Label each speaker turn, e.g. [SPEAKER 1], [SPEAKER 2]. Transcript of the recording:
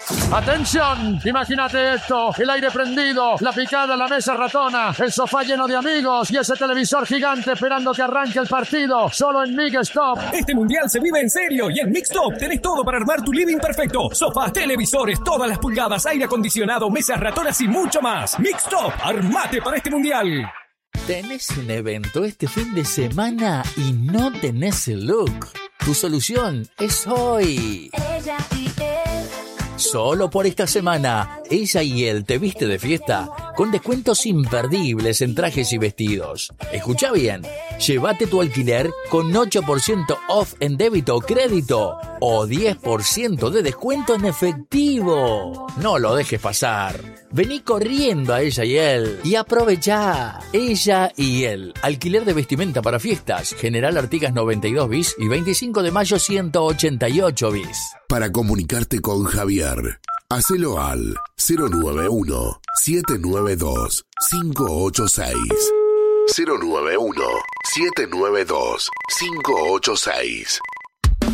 [SPEAKER 1] ¡Atención! Imagínate esto, el aire prendido, la picada, la mesa ratona, el sofá lleno de amigos y ese televisor gigante esperando que arranque el partido, solo en Mixtop.
[SPEAKER 2] Este mundial se vive en serio y en Mixtop tenés todo para armar tu living perfecto. Sofás, televisores, todas las pulgadas, aire acondicionado, mesas ratonas y mucho más. Mixtop, armate para este mundial.
[SPEAKER 3] ¿Tenés un evento este fin de semana y no tenés el look? Tu solución es hoy.
[SPEAKER 4] Ella y él.
[SPEAKER 3] Solo por esta semana, Ella y Él te viste de fiesta con descuentos imperdibles en trajes y vestidos. Escucha bien, llévate tu alquiler con 8% off en débito o crédito o 10% de descuento en efectivo. No lo dejes pasar. Vení corriendo a Ella y Él y aprovechá. Ella y Él, alquiler de vestimenta para fiestas, General Artigas 92 bis y 25 de mayo 188 bis.
[SPEAKER 5] Para comunicarte con Javier, hacelo al 091-792-586. 091-792-586.